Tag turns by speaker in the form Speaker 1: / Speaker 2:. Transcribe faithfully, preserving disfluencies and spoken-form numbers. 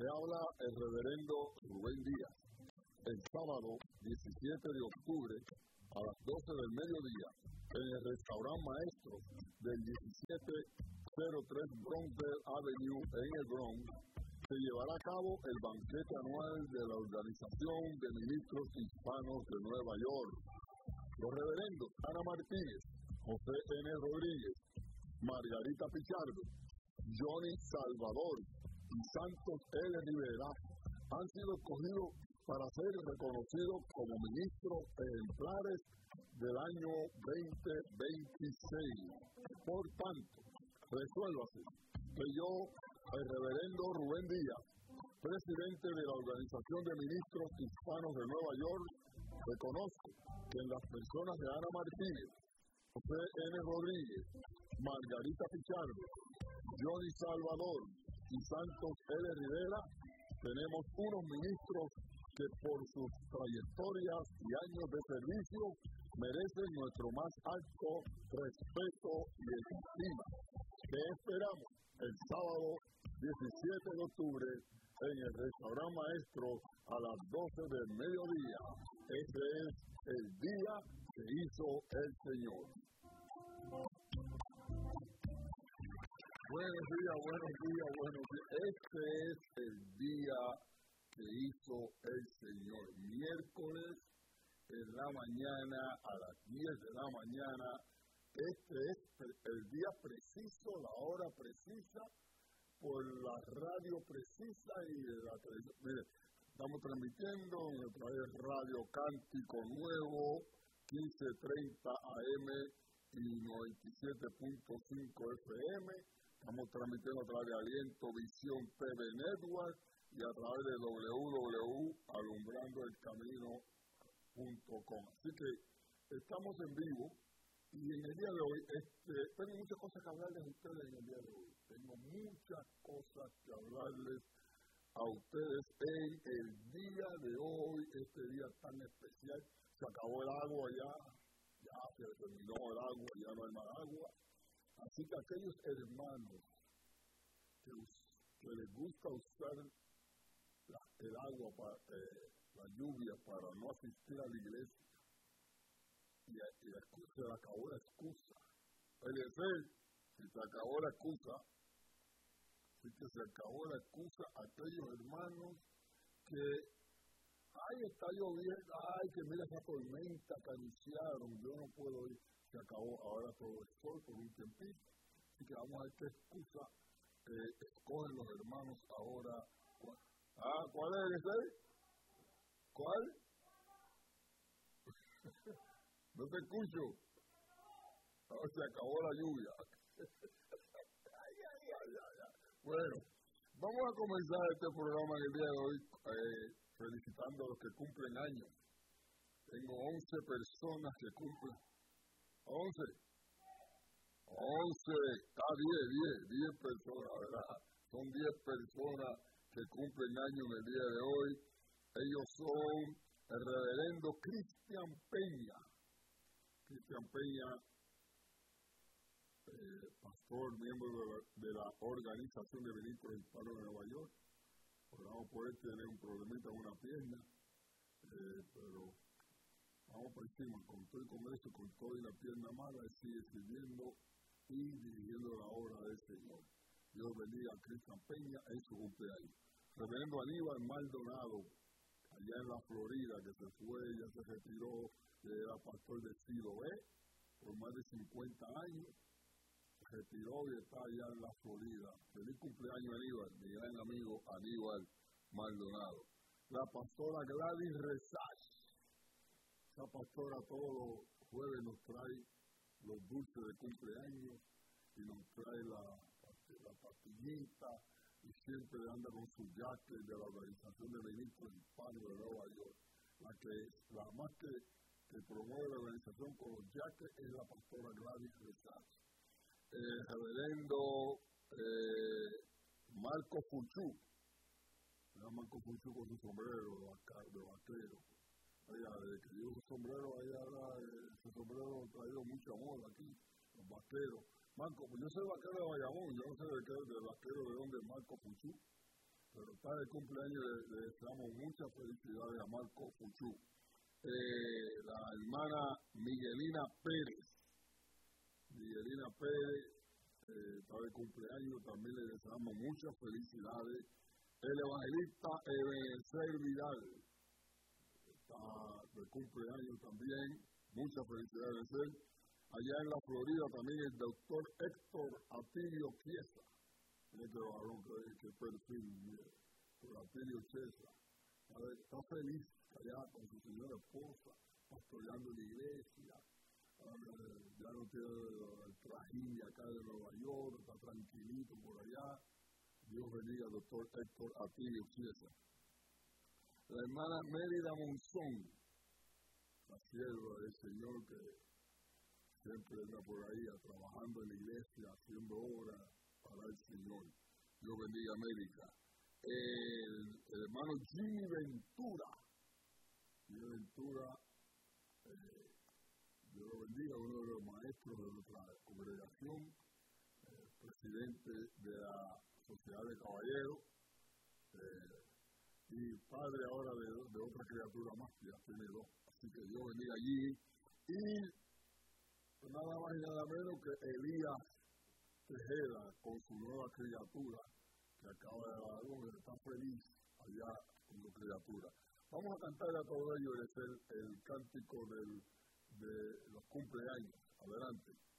Speaker 1: Le habla el reverendo Rubén Díaz. El sábado diecisiete de octubre a las doce del mediodía en el restaurante Maestro del diecisiete cero tres Bronzeville Avenue en el Bronx se llevará a cabo el banquete anual de la Organización de Ministros Hispanos de Nueva York. Los reverendos Ana Martínez, José N. Rodríguez, Margarita Pichardo, Johnny Salvador y Santos L. Rivera han sido escogidos para ser reconocidos como ministros ejemplares del año veinte veintiséis. Por tanto, resuélvase que yo, el reverendo Rubén Díaz, presidente de la Organización de Ministros Hispanos de Nueva York, reconozco que en las personas de Ana Martínez, José N. Rodríguez, Margarita Pichardo, Johnny Salvador y Santos L. Rivera, tenemos unos ministros que por sus trayectorias y años de servicio merecen nuestro más alto respeto y estima. Te esperamos el sábado diecisiete de octubre en el restaurante Maestro a las doce del mediodía. Este es el día que hizo el Señor. Buenos días, buenos días, buenos días. Este es el día que hizo el Señor. Miércoles en la mañana, a las diez de la mañana. Este es el día preciso, la hora precisa, por la radio precisa y la televisión. Mire, estamos transmitiendo en el través de Radio Cántico Nuevo, quince treinta A M y noventa y siete punto cinco F M. Estamos transmitiendo a través de Aliento Visión T V Network y a través de w w w punto alumbrando el camino punto com. Así que estamos en vivo y en el día de hoy este, tengo muchas cosas que hablarles a ustedes en el día de hoy. Tengo muchas cosas que hablarles a ustedes en el día de hoy, este día tan especial. Se acabó el agua ya, ya se terminó el agua, ya no hay más agua. Así que aquellos hermanos que, que les gusta usar la, el agua, para, eh, la lluvia para no asistir a la iglesia, y, y la excusa, se le acabó la excusa. Es decir, si se acabó la excusa, así que se acabó la excusa a aquellos hermanos que, ay, está lloviendo, ay, que mira esa tormenta que anunciaron, yo no puedo ir. Se acabó ahora todo el sol por un tiempito. Así que vamos a ver qué excusa eh, escogen los hermanos ahora. Ah, ¿cuál es ese? ¿Cuál? No te escucho. Oh, se acabó la lluvia. ay, ay, ay, ay, ay. Bueno, vamos a comenzar este programa en el día de hoy eh, felicitando a los que cumplen años. Tengo once personas que cumplen. once. once. Ah, diez, diez, diez personas, ¿verdad? Son diez personas que cumplen años en el día de hoy. Ellos son el reverendo Cristian Peña. Cristian Peña, eh, pastor, miembro de la, de la Organización de Ministros Hispanos de Nueva York. Podemos poder tener un problemita en una pierna, eh, pero vamos por encima, con todo y con eso, con todo y la pierna mala, él sigue sirviendo y dirigiendo la obra del Señor. Dios bendiga a Cristian Peña en su cumpleaños. Reverendo Aníbal Maldonado, allá en la Florida, que se fue, ya se retiró, que era pastor de Siloé por más de cincuenta años, se retiró y está allá en la Florida. Feliz cumpleaños, Aníbal, mi gran amigo Aníbal Maldonado. La pastora Gladys Resach. Esa pastora todos los jueves nos trae los dulces de cumpleaños y nos trae la, la pastillita y siempre anda con su jacket de la Organización de Ministros Hispanos de Nueva York. La que la más que, que promueve la organización con los jackets es la pastora Gladys Resach. Eh, reverendo eh, Marco Fuchú, Marco Fuchú con su sombrero de vaquero. Allá, desde que dio su sombrero, allá ahora, eh, ese sombrero ha traído mucho amor aquí, los vaqueros. Marco, pues yo soy vaquero de Bayamón, yo no sé de qué, de vaquero de dónde es Marco Fuchú. pero está de cumpleaños, le, le deseamos muchas felicidades a Marco Fuchú. Eh, la hermana Miguelina Pérez, Miguelina Pérez, eh, está de cumpleaños, también le deseamos muchas felicidades. El evangelista Ebenezer Vidal, está de cumpleaños también, muchas felicidades a él. Allá en la Florida también el doctor Héctor Atilio Chiesa, este varón que, que perfil, mire, Atilio Chiesa, está feliz allá con su señora esposa, pastoreando la iglesia, uh, ya no tiene el trajín acá de Nueva York, está tranquilito por allá. Dios bendiga al doctor Héctor Atilio Chiesa. La hermana Mérida Monzón, la sierva del Señor que siempre anda por ahí trabajando en la iglesia, haciendo obras para el Señor. Dios bendiga a América. El, el hermano Jimmy Ventura, Jimmy Ventura, eh, Dios lo bendiga, uno de los maestros de nuestra congregación, eh, presidente de la Sociedad de Caballeros, eh, y padre ahora de, de otra criatura más, ya tiene dos, así que Dios bendiga allí. Y nada más y nada menos que Elías Tejeda con su nueva criatura que acaba de dar, está feliz allá con su criatura. Vamos a cantar a todo ello, es el, el cántico del, de los cumpleaños. Adelante.